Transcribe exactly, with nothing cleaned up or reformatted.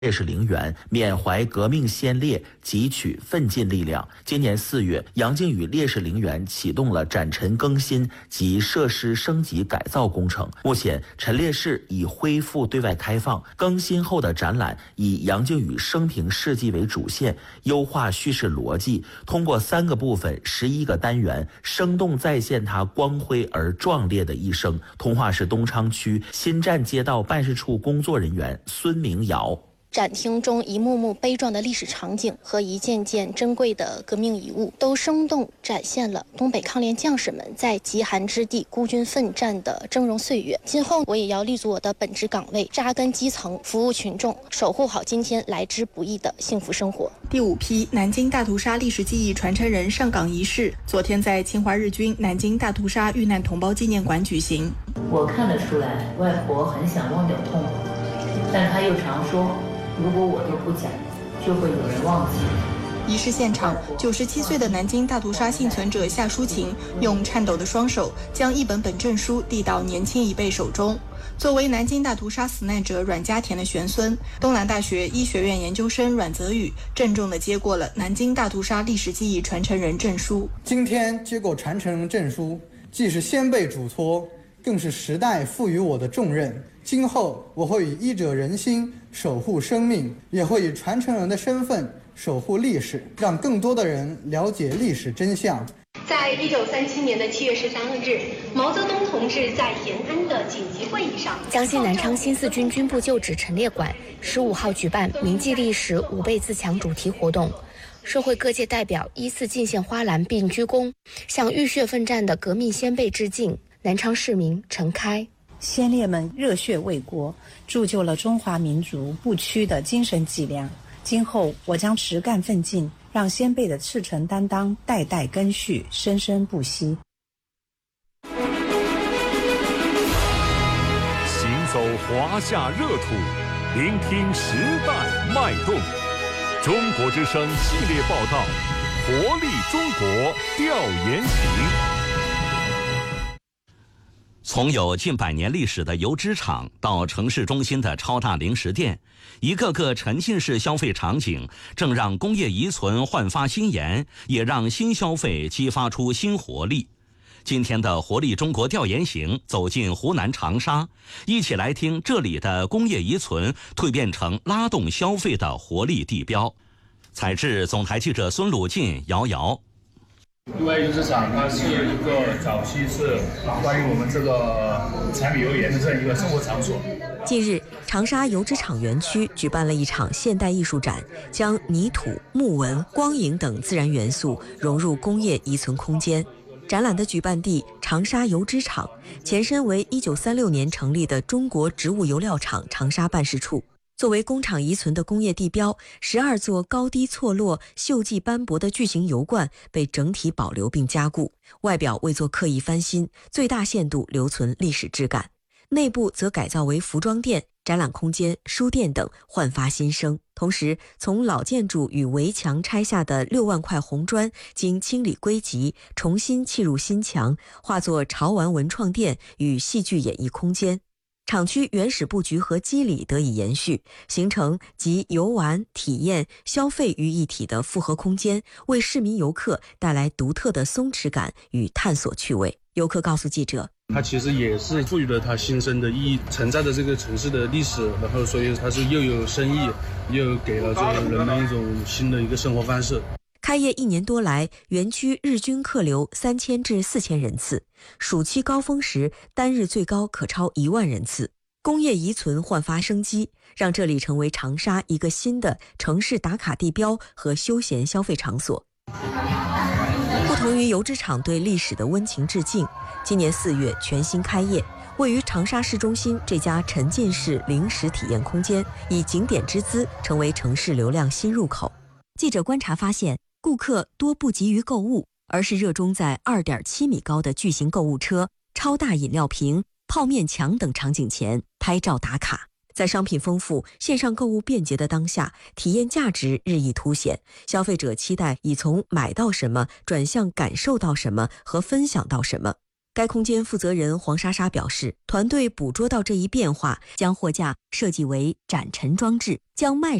烈士陵园，缅怀革命先烈，汲取奋进力量。今年四月，杨靖宇烈士陵园启动了展陈更新及设施升级改造工程。目前，陈烈士已恢复对外开放。更新后的展览以杨靖宇生平事迹为主线，优化叙事逻辑，通过三个部分、十一个单元，生动再现他光辉而壮烈的一生。通话市东昌区新站街道办事处工作人员孙明瑶。 展厅中一幕幕悲壮的历史场景和一件件珍贵的革命遗物，都生动展现了东北抗联将士们在极寒之地孤军奋战的峥嵘岁月。今后我也要立足我的本职岗位，扎根基层，服务群众，守护好今天来之不易的幸福生活。 第五批南京大屠杀历史记忆传承人上岗仪式昨天在侵华日军南京大屠杀遇难同胞纪念馆举行。 我看得出来，外婆很想忘掉痛苦，但她又常说，如果我都不讲，就会有人忘记。 仪式现场，九十七岁的南京大屠杀幸存者夏淑琴用颤抖的双手将一本本证书递到年轻一辈手中。作为南京大屠杀死难者阮家田的玄孙，东南大学医学院研究生阮泽宇郑重地接过了南京大屠杀历史记忆传承人证书。 今天接过传承人证书，既是先辈嘱托，更是时代赋予我的重任。今后我会以医者仁心守护生命，也会以传承人的身份守护历史，让更多的人了解历史真相。 在一九三七年的七月十三日，毛泽东同志在延安的紧急会议上， 江西南昌新四军军部旧址陈列馆十五号举办铭记历史五倍自强主题活动，社会各界代表依次进献花篮并鞠躬，向浴血奋战的革命先辈致敬。南昌市民陈开。 先烈们热血为国，铸就了中华民族不屈的精神脊梁。今后我将实干奋进，让先辈的赤诚担当代代根续，生生不息。 行走华夏热土，聆听时代脉动。中国之声系列报道，活力中国调研行。 从有近百年历史的油脂厂到城市中心的超大零食店，一个个沉浸式消费场景正让工业遗存焕发新颜，也让新消费激发出新活力。今天的活力中国调研行走进湖南长沙，一起来听这里的工业遗存蜕变成拉动消费的活力地标。采制总台记者孙鲁进、瑶瑶。 因为油脂厂它是一个早期是关于我们这个柴米油盐的这样一个生活场所。 近日，长沙油脂厂园区举办了一场现代艺术展，将泥土、木纹、光影等自然元素融入工业遗存空间。展览的举办地长沙油脂厂，前身为一九三六年成立的中国植物油料厂长沙办事处。作为工厂遗存的工业地标，十二座高低错落、锈迹斑驳的巨型油罐被整体保留并加固，外表未做刻意翻新，最大限度留存历史质感。内部则改造为服装店、展览空间、书店等，焕发新生。同时，从老建筑与围墙拆下的六万块红砖，经清理归集，重新砌入新墙，化作潮玩文创店与戏剧演艺空间。厂区原始布局和肌理得以延续，形成集游玩、体验、消费于一体的复合空间，为市民游客带来独特的松弛感与探索趣味。游客告诉记者， 它其实也是赋予了它新生的意义，承载着这个城市的历史，然后所以它是又有生意，又给了这个人们一种新的一个生活方式。 开业一年多来，园区日均客流三千至四千人次，暑期高峰时单日最高可超一万人次。工业遗存焕发生机，让这里成为长沙一个新的城市打卡地标和休闲消费场所。不同于油脂厂对历史的温情致敬，今年四月全新开业，位于长沙市中心这家沉浸式零食体验空间，以景点之姿成为城市流量新入口。记者观察发现，顾客多不急于购物，而是热衷在 二点七米高的巨型购物车、超大饮料瓶、泡面墙等场景前拍照打卡。在商品丰富、线上购物便捷的当下，体验价值日益凸显，消费者期待已从买到什么转向感受到什么和分享到什么。 该空间负责人黄莎莎表示，团队捕捉到这一变化，将货架设计为展陈装置，将卖